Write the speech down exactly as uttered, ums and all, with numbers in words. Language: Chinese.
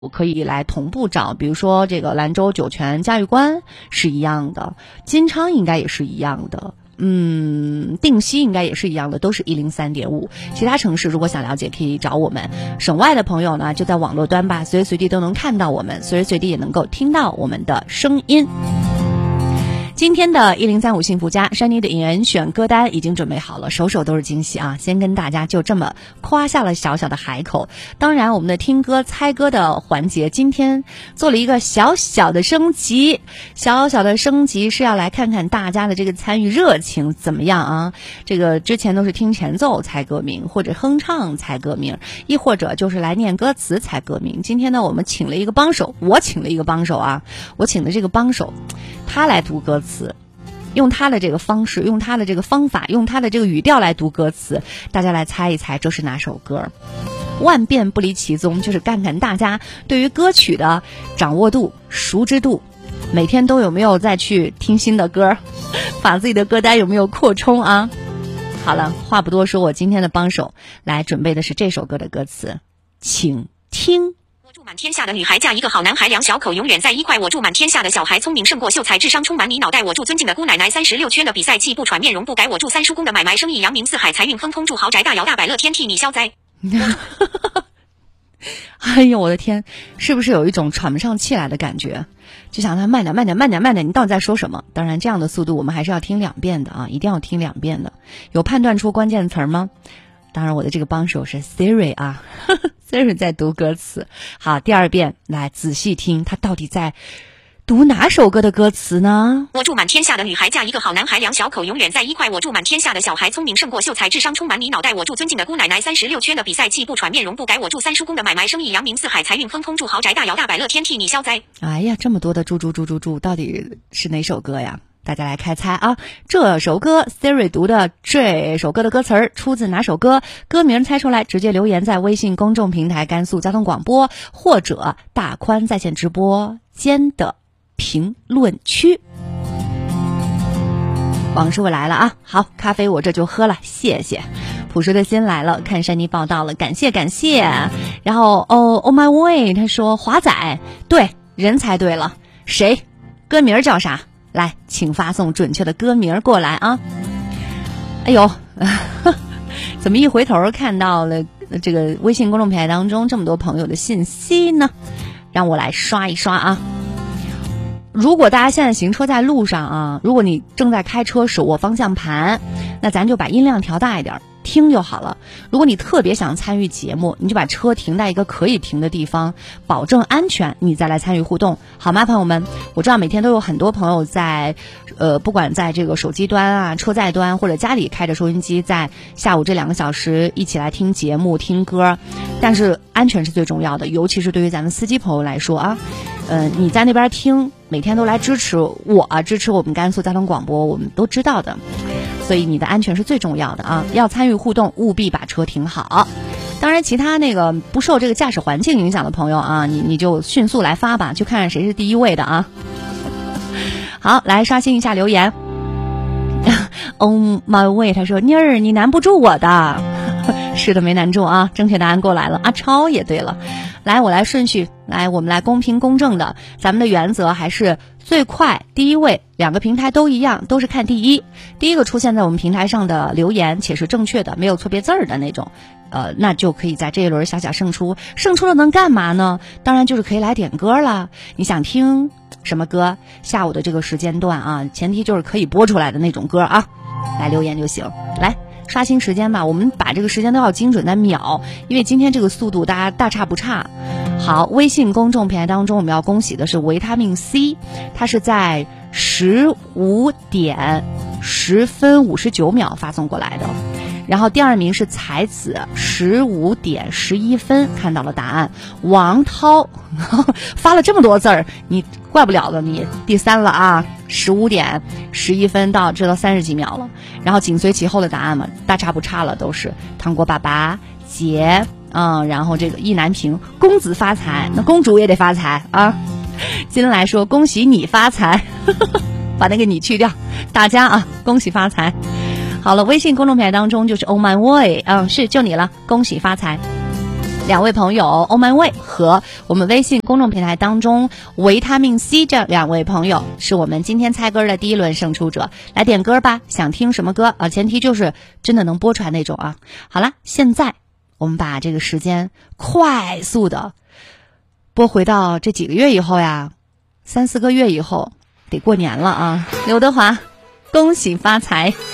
可以来同步找，比如说这个兰州酒泉嘉峪关是一样的，金昌应该也是一样的，嗯，定西应该也是一样的，都是一零三点五。其他城市如果想了解可以找我们，省外的朋友呢就在网络端吧，随时随地都能看到我们，随时随地也能够听到我们的声音。今天的一零三五幸福家，珊妮的人选歌单已经准备好了，首首都是惊喜啊！先跟大家就这么夸下了小小的海口。当然我们的听歌猜歌的环节今天做了一个小小的升级，小小的升级是要来看看大家的这个参与热情怎么样啊。这个之前都是听前奏猜歌名，或者哼唱猜歌名，亦或者就是来念歌词猜歌名。今天呢我们请了一个帮手，我请了一个帮手啊，我请的这个帮手他来读歌词，用他的这个方式，用他的这个方法，用他的这个语调来读歌词，大家来猜一猜这是哪首歌。万变不离其宗，就是看看大家对于歌曲的掌握度、熟知度，每天都有没有再去听新的歌，把自己的歌单有没有扩充啊。好了，话不多说，我今天的帮手来准备的是这首歌的歌词，请听。 我祝满天下的女孩嫁一个好男孩，两小口永远在一块。我祝满天下的小孩聪明胜过秀才，智商充满你脑袋。我祝尊敬的姑奶奶三十六圈的比赛气不喘，面容不改。我祝三叔公的买卖生意扬名四海，财运亨通。祝豪宅大摇大摆，乐天替你消灾。 哎呦我的天，是不是有一种喘不上气来的感觉？就想他慢点慢点慢点慢点，你到底在说什么？当然这样的速度我们还是要听两遍的啊，一定要听两遍的。有判断出关键词吗？当然我的这个帮手是 Siri 啊Siri 在读歌词。好，第二遍来仔细听他到底在读哪首歌的歌词呢？ 我祝满天下的女孩嫁一个好男孩，两小口永远在一块。我祝满天下的小孩聪明胜过秀才，智商充满你脑袋。我祝尊敬的姑奶奶三十六圈的比赛气不喘，面容不改。我祝三叔公的买卖生意扬名四海，财运亨通。祝豪宅大摇大摆，乐天替你消灾。 哎呀，这么多的祝祝祝祝祝，到底是哪首歌呀？大家来开猜啊！这首歌 Siri 读的这首歌的歌词儿出自哪首歌？歌名猜出来直接留言在微信公众平台甘肃交通广播或者大宽在线直播间的评论区。王师傅来了啊！好，咖啡我这就喝了，谢谢。朴实的心来了，看珊妮报道了，感谢感谢。然后哦 Oh my way， 他说华仔，对，人猜对了，谁？歌名叫啥？来，请发送准确的歌名过来啊！哎呦，怎么一回头看到了这个微信公众平台当中这么多朋友的信息呢？让我来刷一刷啊！如果大家现在行车在路上啊，如果你正在开车手握方向盘，那咱就把音量调大一点，听就好了。如果你特别想参与节目，你就把车停在一个可以停的地方，保证安全，你再来参与互动，好吗，朋友们？我知道每天都有很多朋友在呃，不管在这个手机端啊、车载端，或者家里开着收音机，在下午这两个小时一起来听节目、听歌，但是安全是最重要的，尤其是对于咱们司机朋友来说啊，呃，你在那边听，每天都来支持我啊，支持我们甘肃交通广播，我们都知道的。所以你的安全是最重要的啊！要参与互动，务必把车停好。当然，其他那个不受这个驾驶环境影响的朋友啊，你你就迅速来发吧，就看看谁是第一位的啊！好，来刷新一下留言。Oh my way， 他说妮儿，你难不住我的。是的，没难住啊！正确答案过来了，阿超也对了。来，我来顺序，来，我们来公平公正的，咱们的原则还是最快第一位，两个平台都一样，都是看第一，第一个出现在我们平台上的留言且是正确的，没有错别字儿的那种，呃，那就可以在这一轮小小胜出。胜出了能干嘛呢？当然就是可以来点歌了。你想听什么歌？下午的这个时间段啊，前提就是可以播出来的那种歌啊，来留言就行。来。刷新时间吧，我们把这个时间都要精准在秒，因为今天这个速度大家大差不差。好，微信公众平台当中我们要恭喜的是维他命 C， 它是在十五点十分五十九秒发送过来的。然后第二名是才子，十五点十一分看到了答案。王涛发了这么多字儿，你怪不了了，你第三了啊！十五点十一分到这都三十几秒了。然后紧随其后的答案嘛，大差不差了，都是糖果爸爸、姐，嗯，然后这个意难平，公子发财，那公主也得发财啊。今天来说，恭喜你发财，把那个你去掉，大家啊，恭喜发财。好了，微信公众平台当中就是 Oh my way， 嗯，是就你了，恭喜发财。 两位朋友 Oh My Way 和我们微信公众平台当中维他命 C 这两位朋友是我们今天猜歌的第一轮胜出者，来点歌吧，想听什么歌啊？前提就是真的能播出来那种啊。好了，现在我们把这个时间快速的拨回到这几个月以后呀，三四个月以后，得过年了啊。刘德华，恭喜发财。